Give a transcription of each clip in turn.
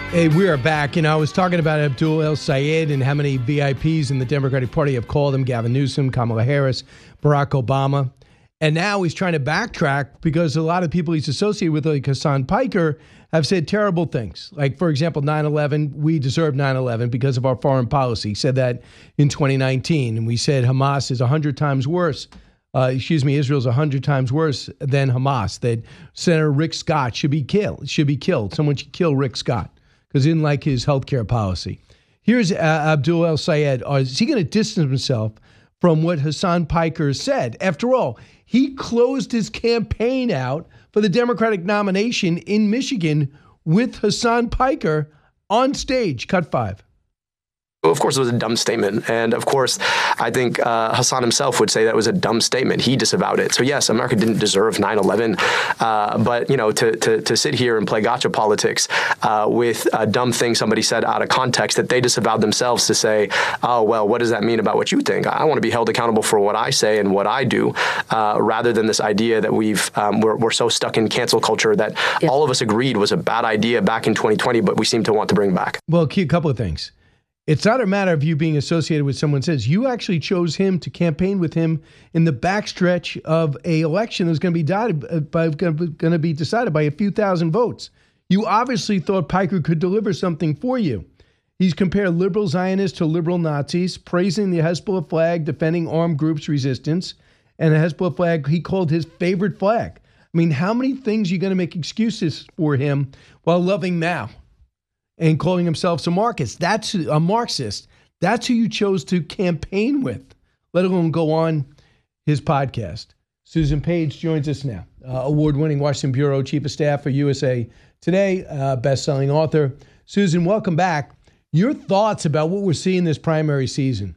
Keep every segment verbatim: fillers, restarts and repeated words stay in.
Hey, we are back. You know, I was talking about Abdul El-Sayed and how many V I Ps in the Democratic Party have called him: Gavin Newsom, Kamala Harris, Barack Obama. And now he's trying to backtrack because a lot of people he's associated with, like Hassan Piker, have said terrible things. Like, for example, nine eleven, we deserve nine eleven because of our foreign policy. He said that in twenty nineteen. And we said Hamas is one hundred times worse. Uh, excuse me, Israel's one hundred times worse than Hamas. That Senator Rick Scott should be killed. Should be killed. Someone should kill Rick Scott because he didn't like his health care policy. Here's uh, Abdul El-Sayed. Uh, is he going to distance himself from what Hassan Piker said? After all, he closed his campaign out for the Democratic nomination in Michigan with Hassan Piker on stage. Cut five. Of course, it was a dumb statement. And of course, I think uh, Hassan himself would say that was a dumb statement. He disavowed it. So yes, America didn't deserve nine eleven. Uh, but, you know, to, to, to sit here and play gotcha politics uh, with a dumb thing somebody said out of context that they disavowed themselves to say, oh, well, what does that mean about what you think? I want to be held accountable for what I say and what I do, uh, rather than this idea that we've um, we're, we're so stuck in cancel culture that yeah. all of us agreed was a bad idea back in twenty twenty, but we seem to want to bring back. Well, a couple of things. It's not a matter of you being associated with someone says. You actually chose him to campaign with him in the backstretch of a election that was going to be decided by, going to be decided by a few thousand votes. You obviously thought Piker could deliver something for you. He's compared liberal Zionists to liberal Nazis, praising the Hezbollah flag, defending armed groups' resistance, and the Hezbollah flag he called his favorite flag. I mean, how many things are you going to make excuses for him while loving Mao? And calling himself a Marxist. That's a Marxist. That's who you chose to campaign with, let alone go on his podcast. Susan Page joins us now. Uh, award-winning Washington Bureau Chief of Staff for U S A Today, uh, best-selling author. Susan, welcome back. Your thoughts about what we're seeing this primary season?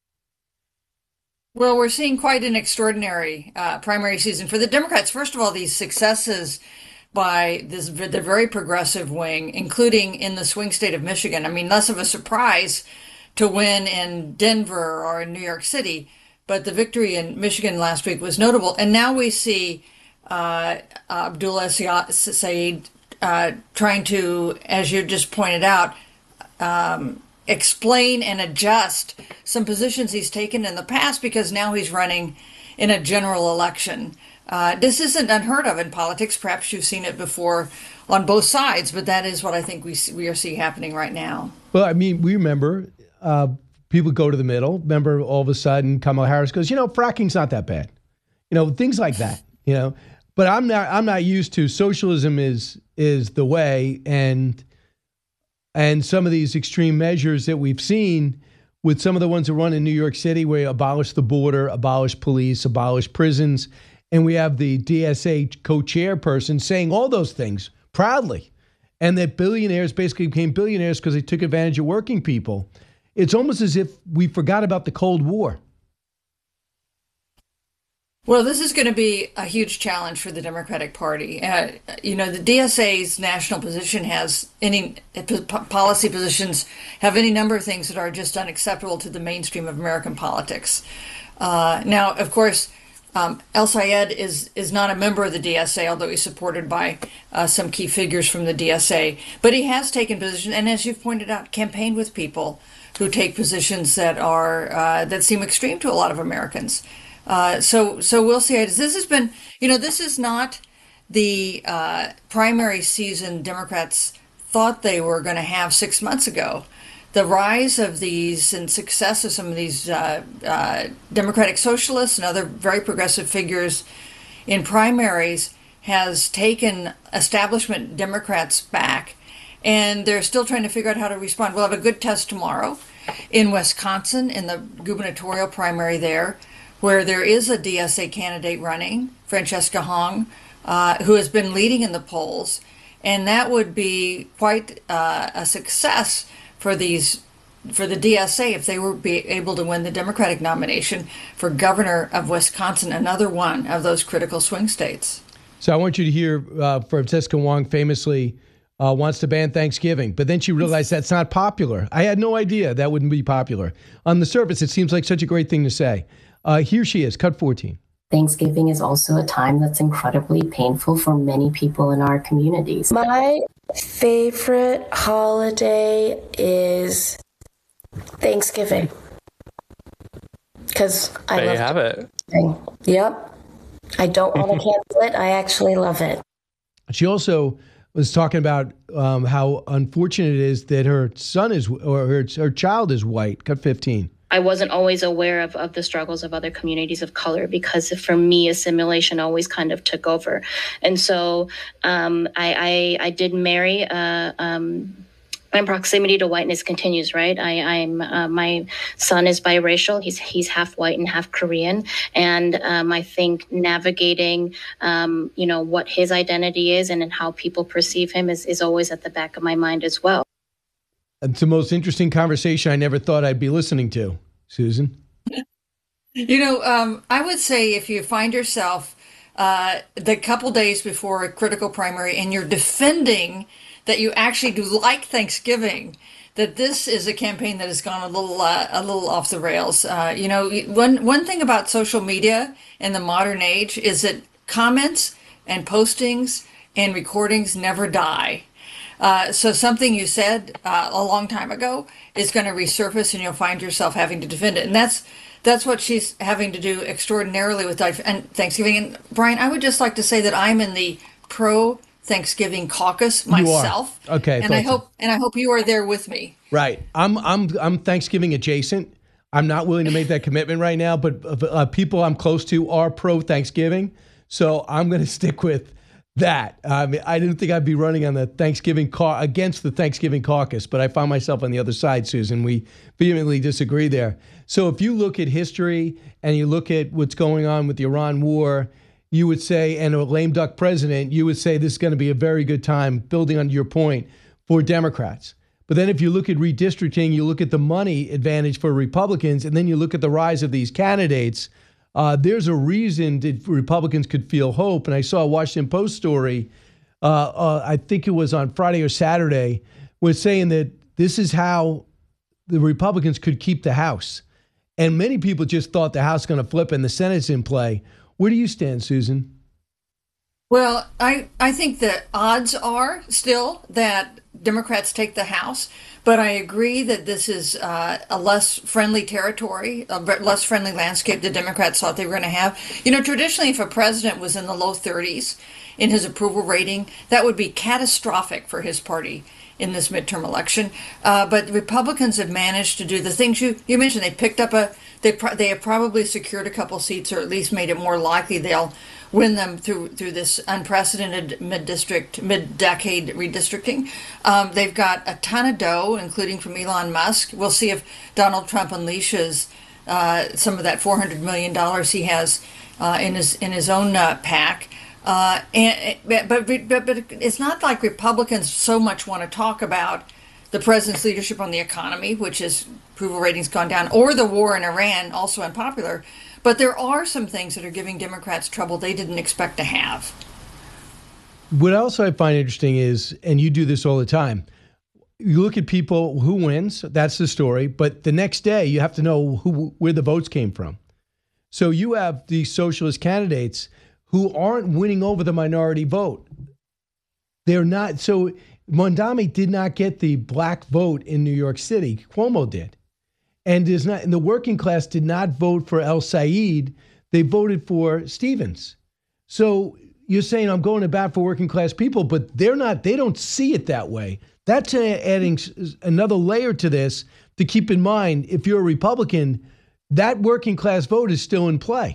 Well, we're seeing quite an extraordinary uh, primary season for the Democrats. First of all, these successes by this the very progressive wing, including in the swing state of Michigan. I mean, less of a surprise to win in Denver or in New York City, but the victory in Michigan last week was notable. And now we see uh, Abdul El-Sayed uh, trying to, as you just pointed out, um, explain and adjust some positions he's taken in the past because now he's running in a general election. Uh, this isn't unheard of in politics. Perhaps you've seen it before on both sides, but that is what I think we see, we are seeing happening right now. Well, I mean, we remember uh, people go to the middle. Remember, all of a sudden, Kamala Harris goes, you know, fracking's not that bad. You know, things like that. You know, but I'm not. I'm not used to socialism is is the way, and and some of these extreme measures that we've seen with some of the ones that run in New York City, where you abolish the border, abolish police, abolish prisons. And we have the D S A co-chairperson saying all those things proudly, and that billionaires basically became billionaires because they took advantage of working people. It's almost as if we forgot about the Cold War. Well, this is going to be a huge challenge for the Democratic Party. Uh, you know, the D S A's national position has any policy positions have any number of things that are just unacceptable to the mainstream of American politics. Uh, now, of course, Um, El-Sayed is is not a member of the D S A, although he's supported by uh, some key figures from the D S A. But he has taken position, and as you've pointed out, campaigned with people who take positions that are uh, that seem extreme to a lot of Americans. Uh, so so we'll see. This has been, you know, this is not the uh, primary season Democrats thought they were going to have six months ago. The rise of these and success of some of these uh, uh, Democratic socialists and other very progressive figures in primaries has taken establishment Democrats back, and they're still trying to figure out how to respond. We'll have a good test tomorrow in Wisconsin in the gubernatorial primary there, where there is a D S A candidate running, Francesca Hong, uh, who has been leading in the polls, and that would be quite uh, a success for these, for the D S A if they were be able to win the Democratic nomination for governor of Wisconsin, another one of those critical swing states. So I want you to hear uh, Francesca Hong famously uh, wants to ban Thanksgiving, but then she realized that's not popular. I had no idea that wouldn't be popular. On the surface, it seems like such a great thing to say. Uh, here she is, cut fourteen. Thanksgiving is also a time that's incredibly painful for many people in our communities. My favorite holiday is Thanksgiving. Because I there love you have it. Yep. I don't want to cancel it. I actually love it. She also was talking about um, how unfortunate it is that her son is, or her, her child is white, got fifteen. I wasn't always aware of, of the struggles of other communities of color because for me, assimilation always kind of took over. And so um, I, I, I did marry uh, um, my proximity to whiteness continues, right? I, I'm uh, my son is biracial. He's he's half white and half Korean, and um, I think navigating, um, you know, what his identity is and, and how people perceive him is is always at the back of my mind as well. It's the most interesting conversation I never thought I'd be listening to, Susan. You know, um, I would say if you find yourself uh, the couple days before a critical primary and you're defending that you actually do like Thanksgiving, that this is a campaign that has gone a little uh, a little off the rails. Uh, you know, one one thing about social media in the modern age is that comments and postings and recordings never die. Uh, so something you said uh, a long time ago is going to resurface, and you'll find yourself having to defend it. And that's that's what she's having to do extraordinarily with and Thanksgiving. And Brian, I would just like to say that I'm in the pro Thanksgiving caucus myself. You are. Okay. And I hope so. and I hope you are there with me. Right. I'm I'm I'm Thanksgiving adjacent. I'm not willing to make that commitment right now, but uh, people I'm close to are pro Thanksgiving, so I'm going to stick with that. I mean, I didn't think I'd be running on the Thanksgiving cau- against the Thanksgiving caucus, but I found myself on the other side, Susan. We vehemently disagree there. So if you look at history and you look at what's going on with the Iran war, you would say, and a lame duck president, you would say this is going to be a very good time, building on your point, for Democrats. But then if you look at redistricting, you look at the money advantage for Republicans, and then you look at the rise of these candidates, uh, there's a reason that Republicans could feel hope. And I saw a Washington Post story, uh, uh, I think it was on Friday or Saturday, was saying that this is how the Republicans could keep the House. And many people just thought the House was going to flip and the Senate's in play. Where do you stand, Susan? Well, I, I think the odds are still that Democrats take the House, but I agree that this is uh, a less friendly territory, a less friendly landscape the Democrats thought they were going to have. You know, traditionally, if a president was in the low thirties in his approval rating, that would be catastrophic for his party in this midterm election. Uh, but Republicans have managed to do the things you, you mentioned. They picked up a, they pro- they have probably secured a couple seats, or at least made it more likely they'll win them through through this unprecedented mid-district, mid-decade redistricting. Um, they've got a ton of dough, including from Elon Musk. We'll see if Donald Trump unleashes uh, some of that four hundred million dollars he has uh, in his in his own uh, PAC. Uh, and but, but but it's not like Republicans so much want to talk about the president's leadership on the economy, which is approval ratings gone down, or the war in Iran, also unpopular. But there are some things that are giving Democrats trouble they didn't expect to have. What else I find interesting is, and you do this all the time, you look at people who wins, that's the story, but the next day you have to know who where the votes came from. So you have these socialist candidates who aren't winning over the minority vote. They're not. So Mondami did not get the black vote in New York City. Cuomo did. And is not, and the working class did not vote for El Said. They voted for Stevens. So you're saying I'm going to bat for working class people, but they're not, they don't see it that way. That's adding another layer to this to keep in mind. If you're a Republican, that working class vote is still in play.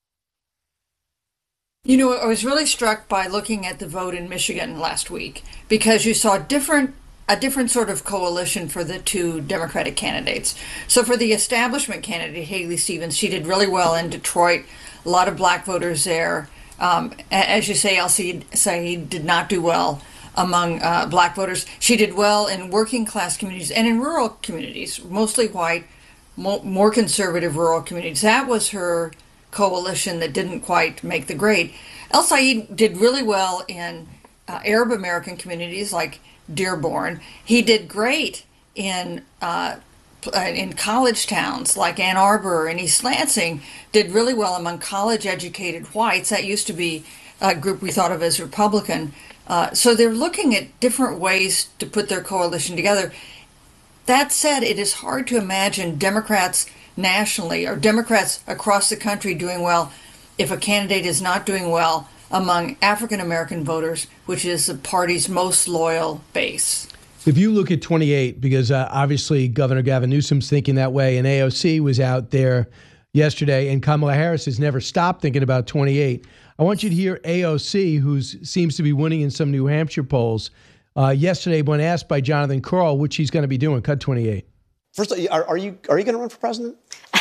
You know, I was really struck by looking at the vote in Michigan last week, because you saw different a different sort of coalition for the two Democratic candidates. So for the establishment candidate, Haley Stevens, she did really well in Detroit, a lot of black voters there. Um, as you say, El Said did not do well among uh, black voters. She did well in working class communities and in rural communities, mostly white, mo- more conservative rural communities. That was her coalition that didn't quite make the grade. El Said did really well in uh, Arab American communities like Dearborn. He did great in uh, in college towns like Ann Arbor and East Lansing did really well among college-educated whites. That used to be a group we thought of as Republican. Uh, so they're looking at different ways to put their coalition together. That said, it is hard to imagine Democrats nationally or Democrats across the country doing well if a candidate is not doing well among African American voters, which is the party's most loyal base. If you look at twenty-eight, because uh, obviously Governor Gavin Newsom's thinking that way, and A O C was out there yesterday, and Kamala Harris has never stopped thinking about twenty-eight. I want you to hear A O C, who seems to be winning in some New Hampshire polls, uh, yesterday when asked by Jonathan Karl what she's going to be doing. Cut twenty-eight. First, are, are you are you going to run for president?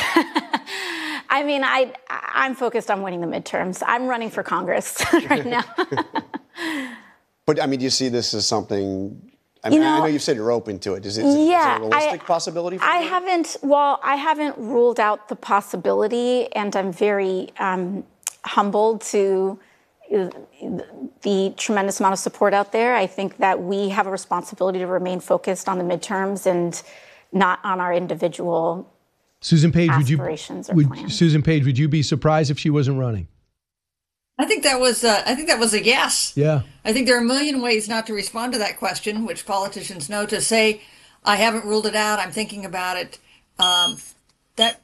I mean, I, I'm focused on winning the midterms. I'm running for Congress right now. But, I mean, do you see this as something... I mean, you know, I know you've said you're open to it. Is it, is yeah, it a realistic I, possibility for I you? haven't, well, I haven't ruled out the possibility, and I'm very um, humbled to the tremendous amount of support out there. I think that we have a responsibility to remain focused on the midterms and not on our individual Susan Page, aspirations would you, or would, plans. Susan Page, would you be surprised if she wasn't running? I think that was uh, I think that was a yes. Yeah. I think there are a million ways not to respond to that question, which politicians know. To say, I haven't ruled it out, I'm thinking about it. Um, that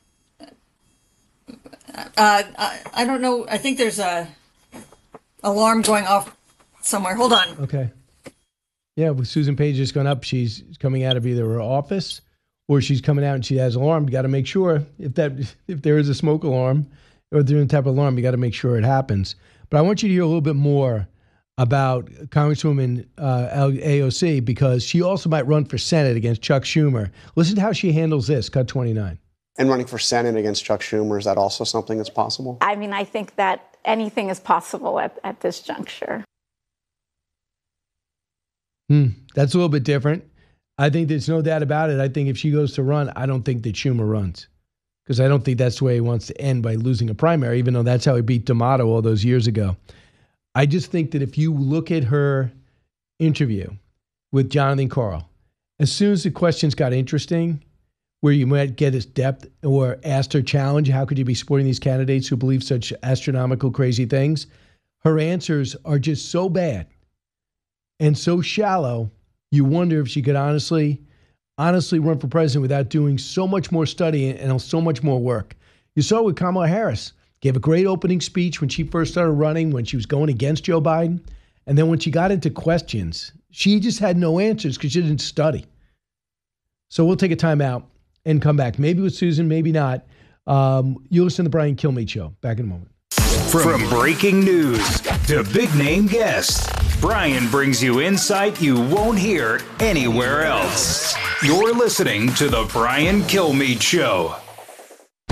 uh, I, I don't know. I think there's a alarm going off somewhere. Hold on. Okay. Yeah, with Susan Page just gone up, she's coming out of either her office or she's coming out and she has an alarm. You got to make sure if that if there is a smoke alarm or different type of alarm, you got to make sure it happens. But I want you to hear a little bit more about Congresswoman uh, A O C, because she also might run for Senate against Chuck Schumer. Listen to how she handles this. Cut twenty-nine. And running for Senate against Chuck Schumer, is that also something that's possible? I mean, I think that anything is possible at, at this juncture. Hmm, that's a little bit different. I think there's no doubt about it. I think if she goes to run, I don't think that Schumer runs, because I don't think that's the way he wants to end, by losing a primary, even though that's how he beat D'Amato all those years ago. I just think that if you look at her interview with Jonathan Karl, as soon as the questions got interesting, where you might get his depth or asked her challenge, how could you be supporting these candidates who believe such astronomical, crazy things? Her answers are just so bad and so shallow, you wonder if she could honestly, honestly run for president without doing so much more study and so much more work. You saw it with Kamala Harris. Gave a great opening speech when she first started running, when she was going against Joe Biden. And then when she got into questions, she just had no answers because she didn't study. So we'll take a time out and come back. Maybe with Susan, maybe not. Um, you listen to the Brian Kilmeade Show. Back in a moment. From breaking news to big name guests, Brian brings you insight you won't hear anywhere else. You're listening to the Brian Kilmeade Show.